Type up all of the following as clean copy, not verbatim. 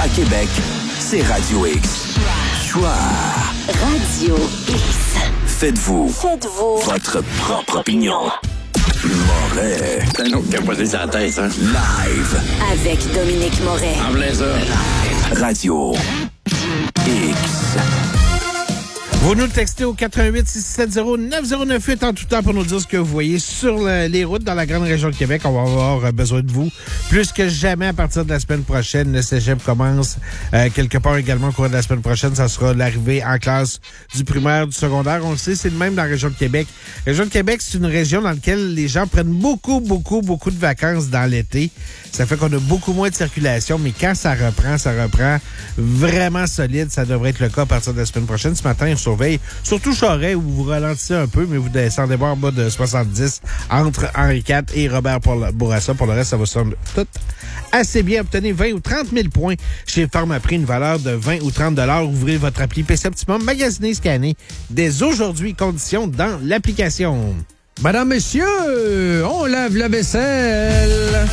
À Québec, c'est Radio X. Choix. Radio X. Faites-vous votre propre opinion. Moret. C'est un autre qui a posé sa tête, hein? Live. Avec Dominique Moret. En plein ça. Radio X. Vous nous textez au 88-670-9098 en tout temps pour nous dire ce que vous voyez sur les routes dans la grande région de Québec. On va avoir besoin de vous plus que jamais à partir de la semaine prochaine. Le cégep commence quelque part également au cours de la semaine prochaine. Ça sera l'arrivée en classe du primaire, du secondaire. On le sait, c'est le même dans la région de Québec. La région de Québec, c'est une région dans laquelle les gens prennent beaucoup de vacances dans l'été. Ça fait qu'on a beaucoup moins de circulation, mais quand ça reprend vraiment solide. Ça devrait être le cas à partir de la semaine prochaine. Ce matin, on surveille surtout Charest où vous ralentissez un peu, mais vous descendez voir en bas de 70 entre Henri IV et Robert Bourassa. Pour le reste, ça va sonner tout assez bien. Obtenez 20 ou 30 000 points chez Pharmaprix, une valeur de 20 ou 30 $. Ouvrez votre appli PC Optimum, magasinez, scannez dès aujourd'hui. Conditions dans l'application. Madame, messieurs, on lave la vaisselle.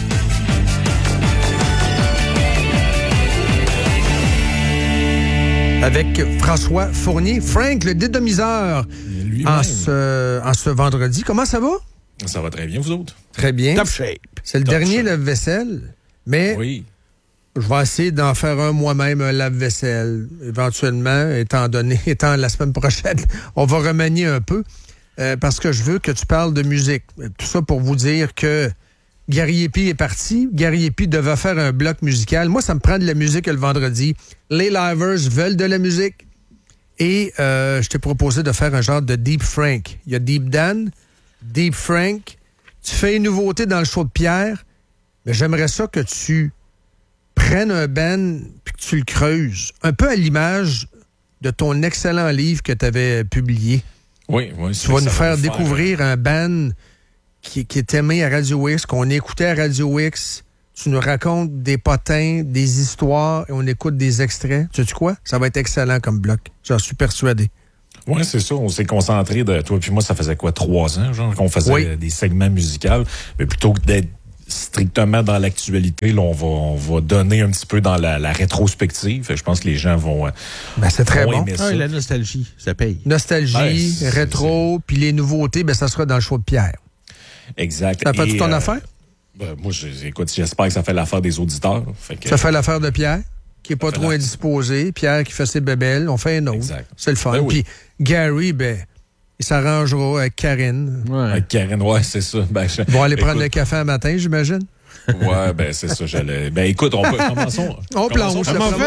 Avec François Fournier, Frank, le dédomiseur, en ce vendredi. Comment ça va? Ça va très bien, vous autres? Très bien. Top shape. C'est le dernier lave-vaisselle, mais oui. Je vais essayer d'en faire un moi-même, un lave-vaisselle, éventuellement, étant la semaine prochaine. On va remanier un peu, parce que je veux que tu parles de musique. Tout ça pour vous dire que Gary Epi est parti. Gary Epi devait faire un bloc musical. Moi, ça me prend de la musique le vendredi. Les livers veulent de la musique. Et je t'ai proposé de faire un genre de Deep Frank. Il y a Deep Dan, Deep Frank. Tu fais une nouveauté dans le show de Pierre, mais j'aimerais ça que tu prennes un band puis que tu le creuses. Un peu à l'image de ton excellent livre que tu avais publié. Oui. Tu vas nous faire découvrir un band qui est aimé à Radio X, qu'on écoutait à Radio X. Tu nous racontes des potins, des histoires, et on écoute des extraits. Tu sais quoi? Ça va être excellent comme bloc. J'en suis persuadé. Oui, c'est ça. On s'est concentré, toi puis moi, ça faisait 3 ans, genre, qu'on faisait des segments musicaux. Mais plutôt que d'être strictement dans l'actualité, là, on va donner un petit peu dans la rétrospective. Je pense que les gens vont c'est très bon. aimer ça. La nostalgie, ça paye. Nostalgie, rétro, puis les nouveautés, ça sera dans le show de Pierre. Exact. Ça fait ton affaire? Moi, écoute, j'espère que ça fait l'affaire des auditeurs. Ça fait l'affaire de Pierre, qui est pas trop indisposé. Pierre qui fait ses bébelles. On fait un autre. Exact. C'est le fun. Puis Gary, il s'arrangera avec Karine. Ouais. Avec Karine, c'est ça. Ils vont aller prendre le café un matin, j'imagine. Ouais, c'est ça, j'allais. Écoute, commençons. On planche.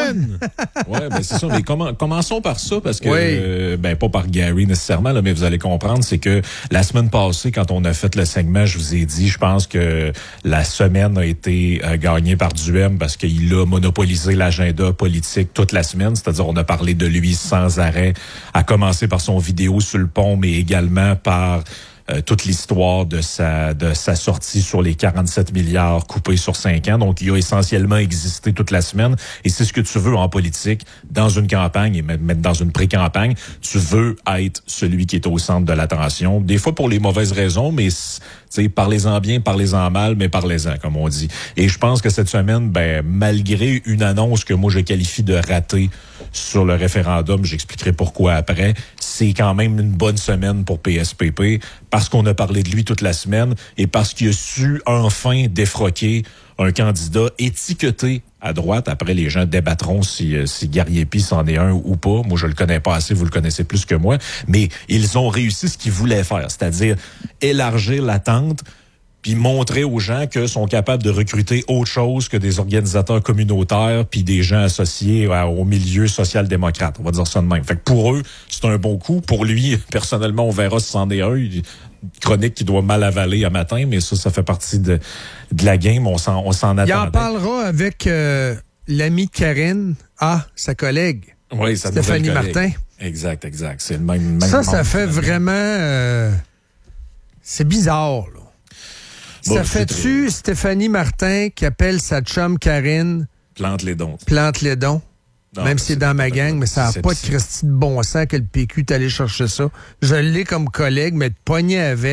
C'est ça. Mais commençons par ça, parce que, pas par Gary nécessairement, là, mais vous allez comprendre, c'est que la semaine passée, quand on a fait le segment, je vous ai dit, je pense que la semaine a été gagnée par Duhem parce qu'il a monopolisé l'agenda politique toute la semaine. C'est-à-dire, on a parlé de lui sans arrêt, à commencer par son vidéo sur le pont, mais également par toute l'histoire de sa sortie sur les 47 milliards coupés sur 5 ans. Donc, il a essentiellement existé toute la semaine. Et c'est ce que tu veux en politique, dans une campagne et même dans une pré-campagne. Tu veux être celui qui est au centre de l'attention. Des fois pour les mauvaises raisons, mais parlez-en bien, parlez-en mal, mais parlez-en, comme on dit. Et je pense que cette semaine, malgré une annonce que moi je qualifie de ratée sur le référendum, j'expliquerai pourquoi après, c'est quand même une bonne semaine pour PSPP, parce qu'on a parlé de lui toute la semaine et parce qu'il a su enfin défroquer un candidat étiqueté à droite. Après, les gens débattront si Gary Epi c'en est un ou pas. Moi, je le connais pas assez, vous le connaissez plus que moi. Mais ils ont réussi ce qu'ils voulaient faire, c'est-à-dire élargir l'attente puis montrer aux gens qu'ils sont capables de recruter autre chose que des organisateurs communautaires puis des gens associés au milieu social-démocrate. On va dire ça de même. Fait que pour eux, c'est un bon coup. Pour lui, personnellement, on verra si c'en est un. Chronique qui doit mal avaler à matin, mais ça fait partie de la game. On s'en attendait. Il en parlera avec l'ami de Karine, sa collègue. Oui, sa Stéphanie Martin. Exact. C'est le même ça fait vraiment... c'est bizarre, là. Ça fait-tu Stéphanie Martin qui appelle sa chum Karine? Plante les dons. Non, même si c'est dans ma gang, mais ça n'a pas de Christy de bon sens que le PQ est allé chercher ça. Je l'ai comme collègue, mais de pogner avec,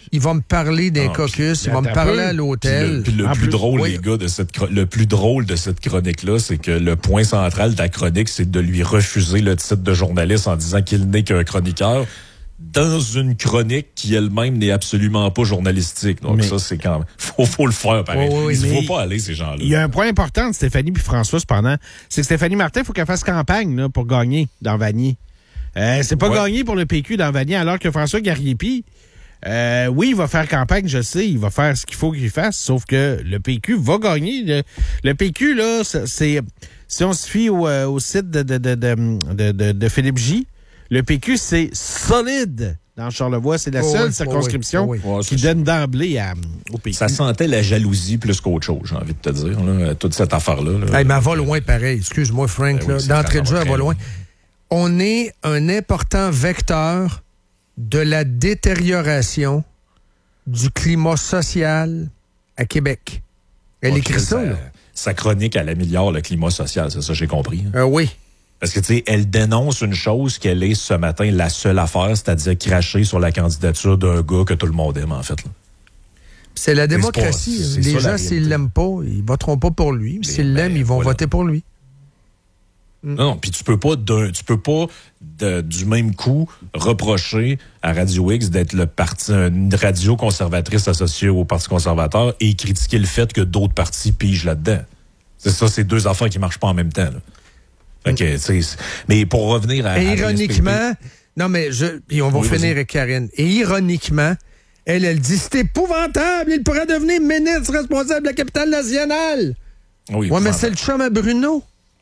Il va me parler d'un caucus, il va me parler à l'hôtel. Puis le plus drôle, les gars, le plus drôle de cette chronique-là, c'est que le point central de la chronique, c'est de lui refuser le titre de journaliste en disant qu'il n'est qu'un chroniqueur dans une chronique qui elle-même n'est absolument pas journalistique. Donc ça, c'est quand même... Faut le faire, pareil. Il ne faut pas aller, ces gens-là. Il y a un point important de Stéphanie puis François, cependant, c'est que Stéphanie Martin, il faut qu'elle fasse campagne là, pour gagner dans Vanier. C'est pas gagné pour le PQ dans Vanier, alors que François Garriépi, oui, il va faire campagne, je sais, il va faire ce qu'il faut qu'il fasse, sauf que le PQ va gagner. Le PQ, là, c'est... Si on se fie au site de Philippe J., le PQ, c'est solide dans Charlevoix. C'est la seule circonscription qui donne d'emblée au PQ. Ça sentait la jalousie plus qu'autre chose, j'ai envie de te dire, là, toute cette affaire-là. Mais elle va loin pareil. Excuse-moi, Frank. Là, d'entrée de jeu, elle va loin. On est un important vecteur de la détérioration du climat social à Québec. Elle écrit ça, là. Sa chronique, elle améliore le climat social, c'est ça, j'ai compris. Oui. Parce que, tu sais, elle dénonce une chose qu'elle est, ce matin, la seule affaire, c'est-à-dire cracher sur la candidature d'un gars que tout le monde aime, en fait. Là. C'est la démocratie. Les gens, s'ils l'aiment pas, ils voteront pas pour lui. S'ils l'aiment, ils vont voter pour lui. Non, puis tu peux pas du même coup reprocher à Radio X d'être une radio conservatrice associée au Parti conservateur et critiquer le fait que d'autres partis pigent là-dedans. C'est ça, c'est deux affaires qui marchent pas en même temps. Là. Fait que, mais pour revenir à... Et ironiquement... Non, mais puis on va finir avec Karine. Et ironiquement, elle dit, c'est épouvantable, il pourrait devenir ministre responsable de la capitale nationale. Oui, mais c'est le chum à Bruno.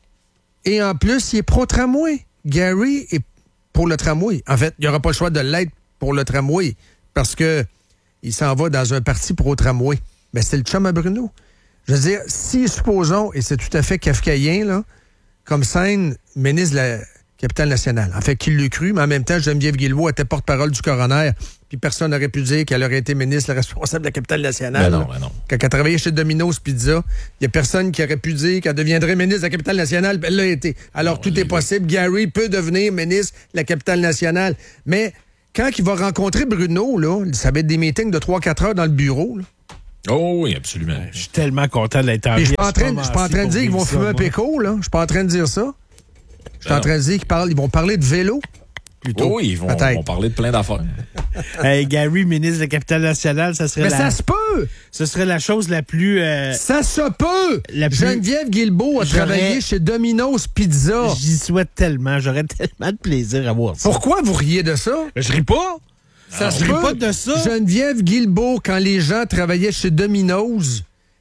Et en plus, il est pro-tramway. Gary est pour le tramway. En fait, il n'y aura pas le choix de l'être pour le tramway parce que il s'en va dans un parti pro-tramway. Mais c'est le chum à Bruno. Je veux dire, si, supposons, et c'est tout à fait kafkaïen, là, comme scène, ministre de la capitale nationale. En fait, qu'il l'eût cru, mais en même temps, Geneviève Guilbeault était porte-parole du coroner, puis personne n'aurait pu dire qu'elle aurait été ministre responsable de la capitale nationale. Ben non. Quand elle travaillait chez Domino's Pizza, il n'y a personne qui aurait pu dire qu'elle deviendrait ministre de la capitale nationale, puis elle l'a été. Alors, tout est possible. Gary peut devenir ministre de la capitale nationale. Mais quand il va rencontrer Bruno, là, ça va être des meetings de 3-4 heures dans le bureau, là. Oh oui, absolument. Je suis tellement content de l'être en vie. Je suis pas en train de dire qu'ils vont fumer un péco, là. Je suis pas en train de dire ça. Je suis en train de dire qu'ils vont parler de vélo. Plutôt. Oui, ils vont parler de plein d'affaires. Hey, Gary, ministre de la capitale nationale, ça serait ça se peut! Ce serait la chose la plus... Ça se peut! Geneviève Guilbeault a travaillé chez Domino's Pizza. J'y souhaite tellement. J'aurais tellement de plaisir à voir ça. Pourquoi vous riez de ça? Je ris pas. Je ris pas de ça. Geneviève Guilbeault, quand les gens travaillaient chez Domino's,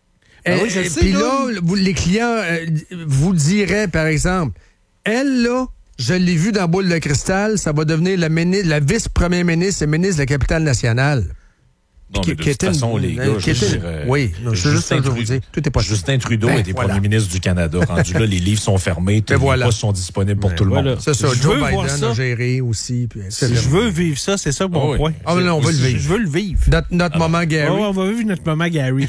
puis là, les clients vous diraient, par exemple, elle, là, je l'ai vue dans Boule de cristal, ça va devenir la vice-première ministre et ministre de la capitale nationale. Non, mais de toute façon, les gars, je dirais... Oui, c'est juste ça que je vous dis. Tout est possible. Justin Trudeau était premier ministre du Canada. Rendu là, les livres sont fermés, tous les postes sont disponibles pour tout le monde. C'est ça, Joe Biden a géré aussi. Je veux vivre ça, c'est ça mon point. Ah non, on va le vivre. Je veux le vivre. Notre moment Gary. On va vivre notre moment Gary.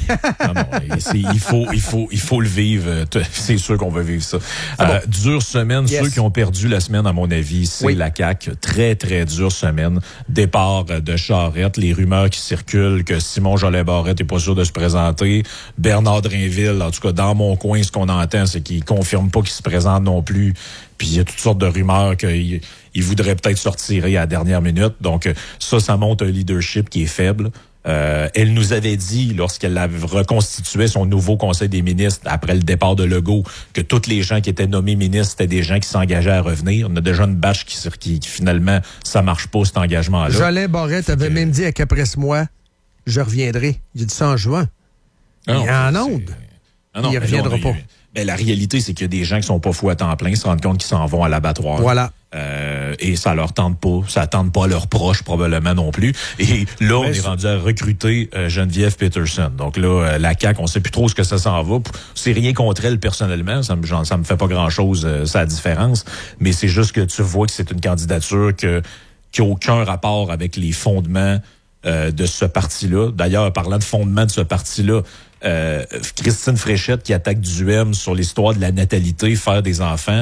Non, il faut le vivre. C'est sûr qu'on va vivre ça. Dure semaine. Ceux qui ont perdu la semaine, à mon avis, c'est la CAQ. Très, très dure semaine. Départ de Charette, les rumeurs qui circulent que Simon Jolin-Barrette n'est pas sûr de se présenter. Bernard Drainville, en tout cas, dans mon coin, ce qu'on entend, c'est qu'il ne confirme pas qu'il se présente non plus. Puis il y a toutes sortes de rumeurs qu'il voudrait peut-être sortir à la dernière minute. Donc, ça montre un leadership qui est faible. Elle nous avait dit, lorsqu'elle a reconstitué son nouveau conseil des ministres après le départ de Legault, que tous les gens qui étaient nommés ministres, c'était des gens qui s'engageaient à revenir. On a déjà une bâche qui finalement, ça marche pas, cet engagement-là. Jolin Barrette avait même dit qu'après-moi, je reviendrai. Il a dit ça en juin. Il est en onde. Il ne reviendra pas. La réalité, c'est qu'il y a des gens qui sont pas fous à temps plein, se rendent compte qu'ils s'en vont à l'abattoir. Voilà. Et ça leur tente pas. Ça tente pas leurs proches, probablement non plus. Et là, on est rendu à recruter Geneviève Peterson. Donc là, la CAQ, on sait plus trop ce que ça s'en va. C'est rien contre elle, personnellement. Ça me fait pas grand-chose, sa différence. Mais c'est juste que tu vois que c'est une candidature qui a aucun rapport avec les fondements de ce parti-là. D'ailleurs, parlant de fondement de ce parti-là, Christine Fréchette qui attaque du UM sur l'histoire de la natalité, faire des enfants,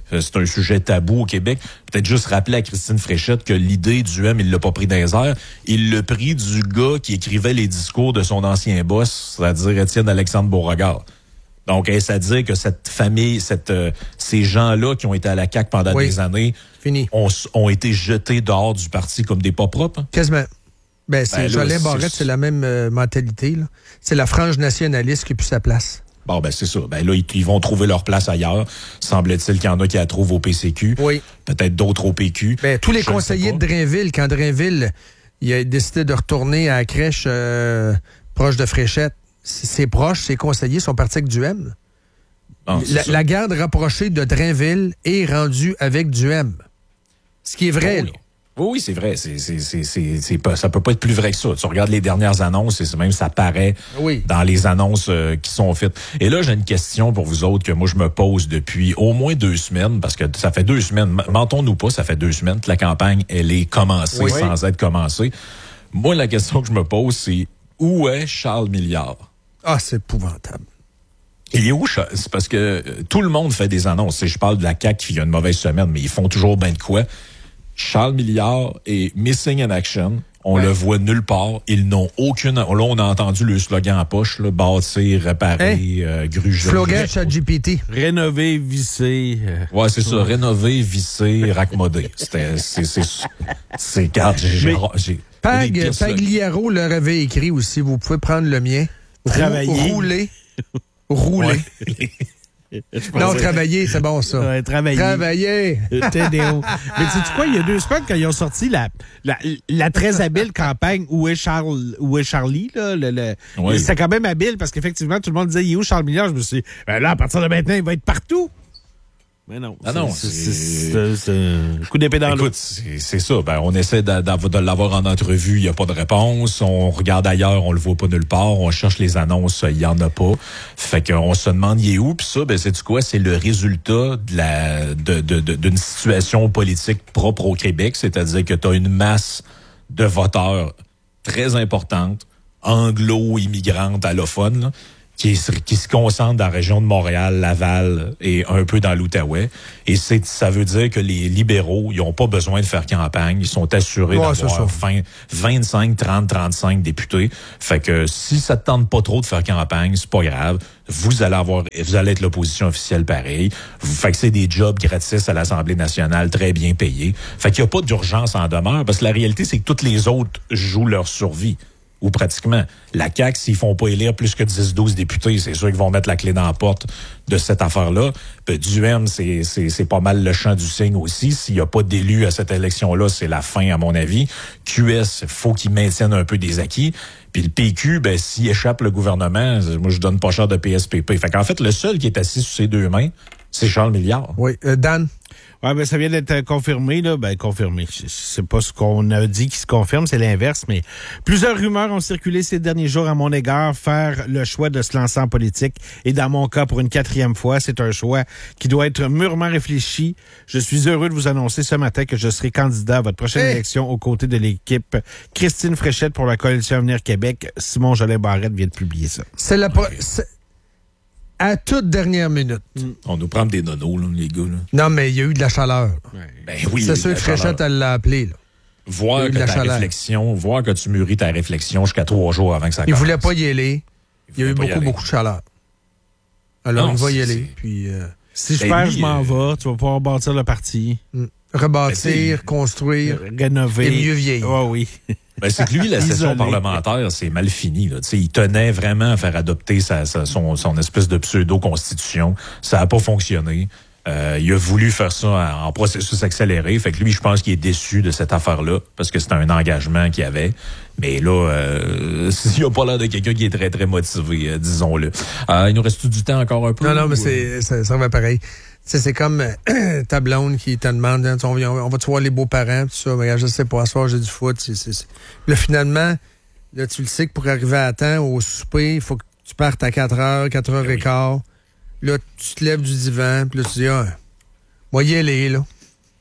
C'est un sujet tabou au Québec. Peut-être juste rappeler à Christine Fréchette que l'idée du M, il l'a pas pris dans les airs. Il l'a pris du gars qui écrivait les discours de son ancien boss, c'est-à-dire Étienne Alexandre Beauregard. Donc, est-ce à dire que cette famille, ces gens-là qui ont été à la CAQ pendant des années, ont été jetés dehors du parti comme des pas propres? Quasiment. Jolin Barrette, c'est la même mentalité, là. C'est la frange nationaliste qui a plus sa place. Bon, c'est ça. Là, ils vont trouver leur place ailleurs. Semble-t-il qu'il y en a qui la trouvent au PCQ. Oui. Peut-être d'autres au PQ. Tous les conseillers de Drainville, quand Drainville, il a décidé de retourner à la crèche proche de Fréchette, ses proches, ses conseillers sont partis avec du M. Non, la garde rapprochée de Drainville est rendue avec du M. Ce qui est vrai, là. Oui, c'est vrai. Ça peut pas être plus vrai que ça. Tu regardes les dernières annonces et même ça paraît dans les annonces qui sont faites. Et là, j'ai une question pour vous autres que moi, je me pose depuis au moins 2 semaines, parce que ça fait 2 semaines, mentons-nous pas, ça fait 2 semaines que la campagne, elle est commencée sans être commencée. Moi, la question que je me pose, c'est où est Charles Milliard? Ah, c'est épouvantable. Il est où? C'est parce que tout le monde fait des annonces. Je parle de la CAQ qui a une mauvaise semaine, mais ils font toujours bien de quoi. Charles Milliard est missing in action. On le voit nulle part. Ils n'ont aucune... Là, on a entendu le slogan en poche, là, bâtir, réparer, gruger. Slogan ChatGPT. Rénover, visser. Ouais, c'est ça. Rénover, visser, raccommodé. C'est garde. Pagliaro leur avait écrit aussi. Vous pouvez prendre le mien. Travailler. Rouler. Non, travailler, c'est bon, ça. Ouais, travailler. Mais sais-tu quoi, il y a 2 semaines, quand ils ont sorti la très habile campagne Où est Charlie, là, c'était quand même habile, parce qu'effectivement, tout le monde disait, il est où Charles Milliard? Je me suis dit, là, à partir de maintenant, il va être partout. Mais non. C'est un coup d'épée dans l'eau. Écoute, c'est ça. On essaie de l'avoir en entrevue, il n'y a pas de réponse. On regarde ailleurs, on le voit pas nulle part. On cherche les annonces, il n'y en a pas. Fait qu'on se demande, il est où? Puis ça, sais-tu quoi? C'est le résultat d'une situation politique propre au Québec. C'est-à-dire que tu as une masse de voteurs très importante, anglo-immigrantes, allophones, là, qui se concentre dans la région de Montréal, Laval et un peu dans l'Outaouais. Et ça veut dire que les libéraux, ils n'ont pas besoin de faire campagne. Ils sont assurés d'avoir 25, 30, 35 députés. Fait que si ça te tente pas trop de faire campagne, c'est pas grave. Vous allez être l'opposition officielle pareil. Fait que c'est des jobs gratis à l'Assemblée nationale, très bien payés. Fait qu'il n'y a pas d'urgence en demeure, parce que la réalité, c'est que toutes les autres jouent leur survie. Ou pratiquement. La CAQ, s'ils font pas élire plus que 10-12 députés, c'est sûr qu'ils vont mettre la clé dans la porte de cette affaire-là. Duhem, c'est pas mal le champ du cygne aussi. S'il n'y a pas d'élus à cette élection-là, c'est la fin, à mon avis. QS, faut qu'ils maintiennent un peu des acquis. Puis le PQ, s'il échappe le gouvernement, moi, je donne pas cher de PSPP. Fait qu'en fait, le seul qui est assis sur ses 2 mains, c'est Charles Milliard. Oui. Dan? Ouais, ça vient d'être confirmé, là. Confirmé. C'est pas ce qu'on a dit qui se confirme, c'est l'inverse, mais plusieurs rumeurs ont circulé ces derniers jours à mon égard, faire le choix de se lancer en politique. Et dans mon cas, pour une 4e fois, c'est un choix qui doit être mûrement réfléchi. Je suis heureux de vous annoncer ce matin que je serai candidat à votre prochaine élection aux côtés de l'équipe Christine Fréchette pour la Coalition Avenir Québec. Simon Jolin Barrette vient de publier ça. À toute dernière minute. On nous prend des nonos, là, les gars. Là. Non, mais il y a eu de la chaleur. Oui, c'est sûr que Fréchette, elle l'a appelé. Là. Voir que tu mûris ta réflexion jusqu'à 3 jours avant que ça commence. Il voulait pas y aller. Il y a eu beaucoup de chaleur. Alors, il va y aller. Puis, si je perds, je m'en vais. Tu vas pouvoir bâtir le parti. Rebâtir, construire, rénover. Et mieux vieillir. Oh, oui. C'est que lui, la session parlementaire, c'est mal fini. Là. Il tenait vraiment à faire adopter son espèce de pseudo-constitution. Ça n'a pas fonctionné. Il a voulu faire ça en processus accéléré. Fait que lui, je pense qu'il est déçu de cette affaire-là parce que c'était un engagement qu'il avait. Mais là, il n'a pas l'air de quelqu'un qui est très, très motivé, disons-le. Il nous reste du temps encore un peu? Non, mais ça va pareil. C'est comme ta blonde qui te demande, on va-tu voir les beaux-parents, tout ça. Mais je sais pas, ce soir, j'ai du foot. Là, finalement, là, tu le sais que pour arriver à temps au souper, il faut que tu partes à 4h, 4h15. Là, tu te lèves du divan, puis là, tu dis, moi, y aller, là.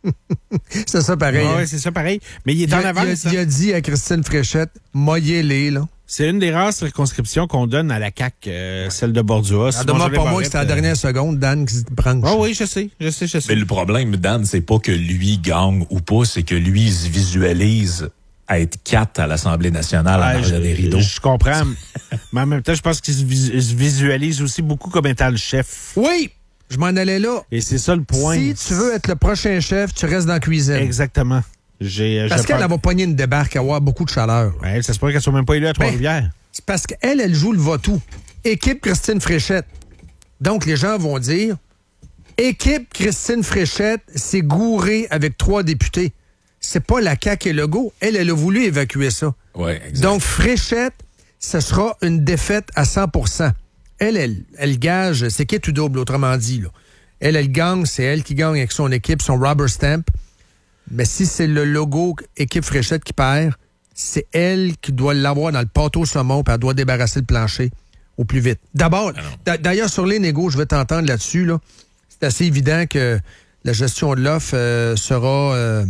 C'est ça pareil. Oui, c'est ça pareil. Mais il est en avance. Il a dit à Christine Fréchette, moyez-les, là. C'est une des rares circonscriptions qu'on donne à la CAQ, celle de Bordua. Demande pas moi que c'était à la dernière seconde, Dan, qui se branche. Oh oui, je sais. Mais le problème, Dan, c'est pas que lui gagne ou pas, c'est que lui, il se visualise à être 4 à l'Assemblée nationale en arrière des rideaux. Je comprends. Mais en même temps, je pense qu'il se visualise aussi beaucoup comme étant le chef. Oui! Je m'en allais là. Et c'est ça le point. Si tu veux être le prochain chef, tu restes dans la cuisine. Exactement. Parce qu'elle va pogner une débarque, avoir beaucoup de chaleur. Ouais, ça se pourrait qu'elle soit même pas élue à Trois-Rivières. C'est parce qu'elle, elle joue le va-tout. Équipe Christine Fréchette. Donc, les gens vont dire, équipe Christine Fréchette s'est gourée avec 3 députés. C'est pas la CAQ et Legault. Elle a voulu évacuer ça. Oui, exact. Donc, Fréchette, ce sera une défaite à 100%. Elle gage, c'est qui tout double, autrement dit. Là. Elle gagne, c'est elle qui gagne avec son équipe, son rubber stamp. Mais si c'est le logo équipe Fréchette qui perd, c'est elle qui doit l'avoir dans le pâteau saumon, puis elle doit débarrasser le plancher au plus vite. D'abord, d'ailleurs, sur les négos, je vais t'entendre là-dessus. Là. C'est assez évident que la gestion de l'offre sera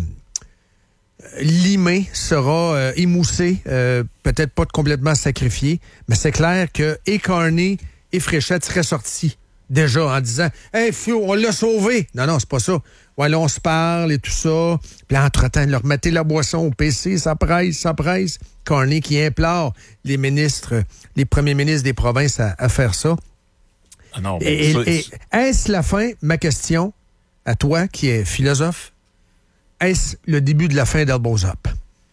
limée, sera émoussée, peut-être pas complètement sacrifiée, mais c'est clair que et Carney et Fréchette seraient sortis déjà en disant « Hey, Fio, on l'a sauvé! » Non, c'est pas ça. Ouais, là, on se parle et tout ça. Puis entre-temps, leur mettez la boisson au PC, ça presse. Carney qui implore les ministres, les premiers ministres des provinces à faire ça. Ah non, et est-ce la fin, ma question, à toi qui es philosophe, est-ce le début de la fin d'Elbows Up?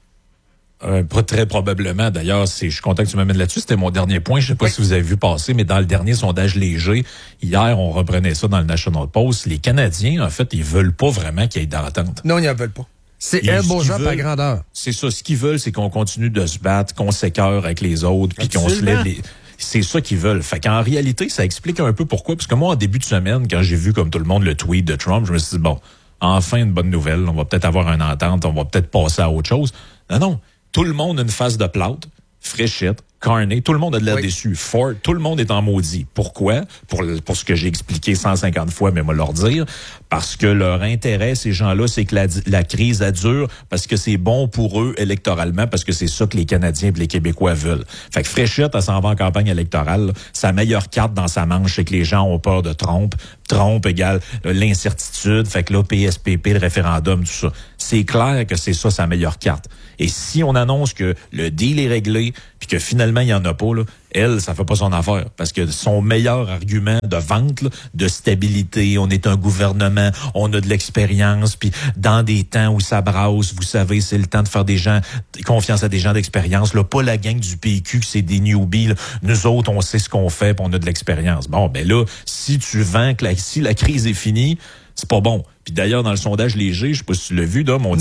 Très probablement. D'ailleurs, je suis content que tu m'amènes là-dessus. C'était mon dernier point. Je sais pas si vous avez vu passer, mais dans le dernier sondage léger, hier, on reprenait ça dans le National Post. Les Canadiens, en fait, ils veulent pas vraiment qu'il y ait d'entente. Non, ils en veulent pas. C'est Elbows Up à grandeur. C'est ça. Ce qu'ils veulent, c'est qu'on continue de se battre, qu'on s'écœure avec les autres, puis qu'on se lève les... C'est ça qu'ils veulent. Fait qu'en réalité, ça explique un peu pourquoi. Parce que moi, en début de semaine, quand j'ai vu, comme tout le monde, le tweet de Trump, je me suis dit, bon, enfin une bonne nouvelle. On va peut-être avoir une entente. On va peut-être passer à autre chose. Non. Tout le monde a une face de plâtre, Fréchette, Carney, tout le monde a de l'air déçu. Ford, tout le monde est en maudit. Pourquoi? Pour ce que j'ai expliqué 150 fois, mais moi leur dire. Parce que leur intérêt, ces gens-là, c'est que la crise dure, parce que c'est bon pour eux électoralement, parce que c'est ça que les Canadiens et les Québécois veulent. Fait que Fréchette, elle s'en va en campagne électorale. Là. Sa meilleure carte dans sa manche, c'est que les gens ont peur de Trump. Trump égale l'incertitude. Fait que là, PSPP, le référendum, tout ça. C'est clair que c'est ça sa meilleure carte. Et si on annonce que le deal est réglé, puis que finalement, il n'y en a pas, là, elle, ça fait pas son affaire. Parce que son meilleur argument de vente, là, de stabilité, on est un gouvernement, on a de l'expérience, puis dans des temps où ça brasse, vous savez, c'est le temps de faire confiance à des gens d'expérience. Là, pas la gang du PQ, c'est des newbies. Là. Nous autres, on sait ce qu'on fait, puis on a de l'expérience. Bon, ben là, si tu vends que si la crise est finie, c'est pas bon. Puis d'ailleurs, dans le sondage léger, je sais pas si tu l'as vu, Dom, on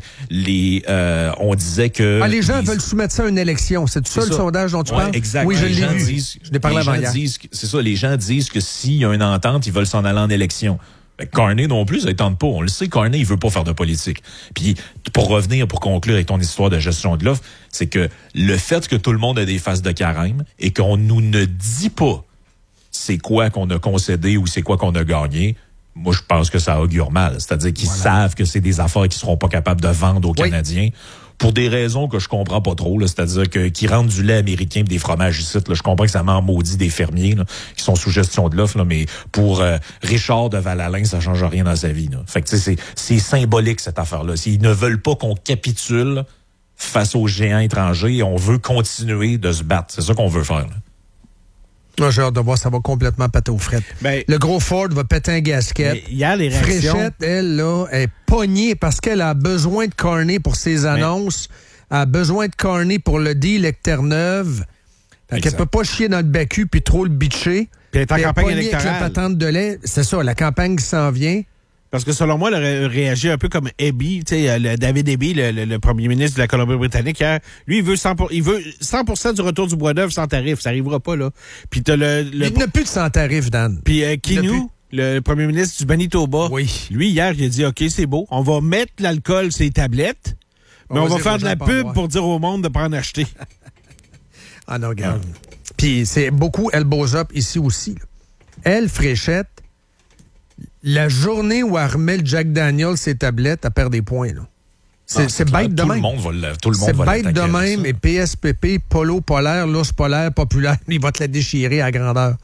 disait que... les gens veulent soumettre ça à une élection. C'est ça le sondage dont tu parles? Exact. Oui, je l'ai vu. Je l'ai parlé avant hier. C'est ça, les gens disent que s'il y a une entente, ils veulent s'en aller en élection. Carney non plus, ça ne tente pas. On le sait, Carney, il veut pas faire de politique. Puis, pour conclure avec ton histoire de gestion de l'offre, c'est que le fait que tout le monde a des faces de carême et qu'on nous ne dit pas c'est quoi qu'on a concédé ou c'est quoi qu'on a gagné, moi, je pense que ça augure mal. C'est-à-dire qu'ils savent que c'est des affaires qu'ils seront pas capables de vendre aux Canadiens pour des raisons que je comprends pas trop. Là. C'est-à-dire qu'ils rendent du lait américain et des fromages ici. Là. Je comprends que ça m'en maudit des fermiers là, qui sont sous gestion de l'offre, là, mais pour Richard de Val-Alain, ça change rien dans sa vie. Là. Fait que c'est symbolique, cette affaire-là. S'ils ne veulent pas qu'on capitule face aux géants étrangers, on veut continuer de se battre. C'est ça qu'on veut faire. Là. Moi, j'ai hâte de voir, ça va complètement péter aux frettes. Le gros Ford va péter un gasket. Hier, les réactions... Fréchette, elle, là, est pognée parce qu'elle a besoin de Carney pour ses annonces, elle a besoin de Carney pour le deal avec Terre-Neuve. Fait qu'elle peut pas chier dans le BAQ puis trop le bitcher. Puis elle est en campagne électorale. Avec la patente de lait. C'est ça, la campagne qui s'en vient. Parce que selon moi, elle aurait réagi un peu comme Eby, David Eby, le premier ministre de la Colombie-Britannique. Lui, il veut 100% du retour du bois d'œuvre sans tarif. Ça n'arrivera pas, là. Puis t'as il n'y a plus de sans tarif, Dan. Puis Kinou, le premier ministre du Manitoba, lui, hier, il a dit, OK, c'est beau, on va mettre l'alcool sur les tablettes, mais on va faire de la pub pour dire au monde de pas en acheter. Ah non, regarde. Puis c'est beaucoup Elbows Up ici aussi. Là. Elle, Fréchette, La journée où elle remet le Jack Daniel ses tablettes, elle perd des points. Là. C'est bête de même. Tout le monde va C'est bête de même. Et PSPP, Polo Polaire, l'ours polaire populaire, il va te la déchirer à grandeur.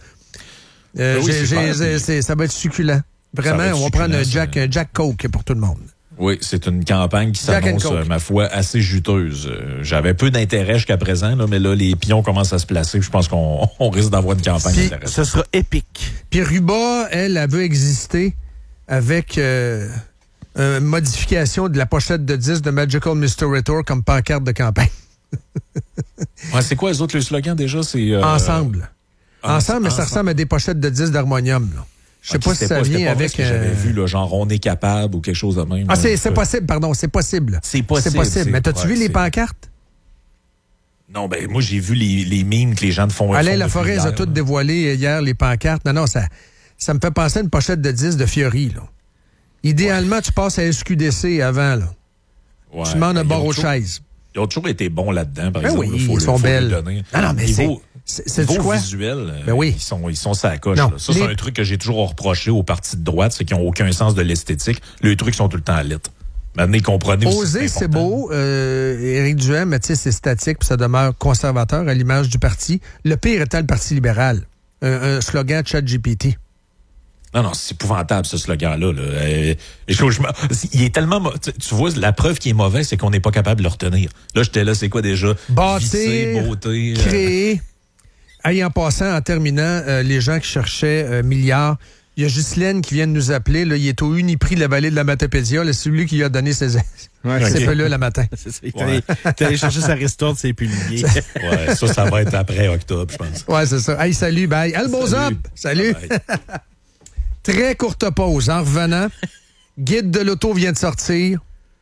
Ça va être succulent. Vraiment, on va prendre un Jack Coke pour tout le monde. Oui, c'est une campagne qui s'annonce, ma foi, assez juteuse. J'avais peu d'intérêt jusqu'à présent, là, mais là, les pions commencent à se placer. Je pense qu'on risque d'avoir une campagne intéressante. Ce sera épique. Puis Ruba, elle veut exister avec une modification de la pochette de 10 de Magical Mystery Retour comme pancarte de campagne. Ouais, c'est quoi les autres, le slogan déjà? C'est Ensemble. Ensemble, mais ça ressemble à des pochettes de 10 d'harmonium, là. Je sais pas si ça vient avec... J'avais vu, là, genre, on est capable ou quelque chose de même. Ah, c'est possible, pardon, c'est possible. C'est possible. Mais t'as-tu vu les pancartes? Non, ben moi, j'ai vu les mimes que les gens font. Alain Laforêt a toutes dévoilé hier, les pancartes. Non, ça me fait penser à une pochette de 10 de Fiori, là. Idéalement, tu passes à SQDC avant, là. Ouais, tu demandes un bord aux chaises. Ils ont toujours été bons là-dedans, par exemple. Oui, ils sont belles. Non, mais c'est niveau visuel, oui. ils sont sur la coche. Là. Ça, c'est un truc que j'ai toujours reproché aux partis de droite, c'est qu'ils n'ont aucun sens de l'esthétique. Les trucs sont tout le temps à lettres. Maintenant, comprenez Oser, c'est beau. Éric Duhem, mais tu sais, c'est statique, puis ça demeure conservateur à l'image du parti. Le pire étant le Parti libéral. Un slogan ChatGPT. Non, c'est épouvantable, ce slogan-là. Là. Il est tellement... Tu vois, la preuve qui est mauvaise, c'est qu'on n'est pas capable de le retenir. Là, j'étais là, c'est quoi déjà? Bâtir, beauté, créer. En passant, en terminant, les gens qui cherchaient milliards, il y a Ghislaine qui vient de nous appeler. Là, il est au Uniprix de la vallée de la Matapédia. C'est lui qui lui a donné ses peu-là le matin. T'es allé chercher sa ristourne, c'est publié. Ouais, ça va être après octobre, je pense. Ouais, c'est ça. Hey, salut, bye. Albozop! Salut! Très courte pause. En revenant, Guide de l'auto vient de sortir.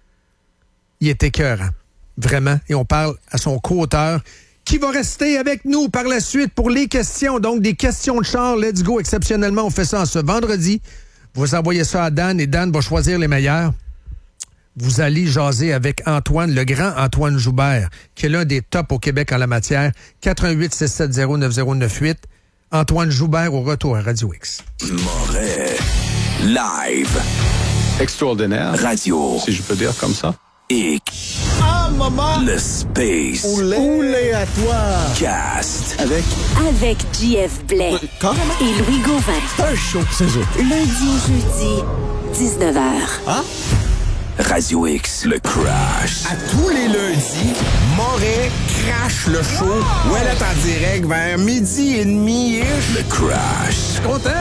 Il est écœurant. Vraiment. Et on parle à son co-auteur qui va rester avec nous par la suite pour les questions. Donc, des questions de char. Let's go. Exceptionnellement, on fait ça en ce vendredi. Vous envoyez ça à Dan et Dan va choisir les meilleurs. Vous allez jaser avec Antoine, le grand Antoine Joubert, qui est l'un des tops au Québec en la matière. 88-670-9098. Antoine Joubert au retour à Radio X. Moret. Live. Extraordinaire. Radio. Si je peux dire comme ça. X. Ah, maman! Le Space. Oulé à toi! Cast. Avec JF Blais Carrément. et Louis Gauvin. Un show, c'est ça. Lundi au jeudi, 19h. Ah? Radio X. Le Crash. À tous les lundis, Moret crash le show. Ouais, là, en direct vers 12h30. Le Crash. Content?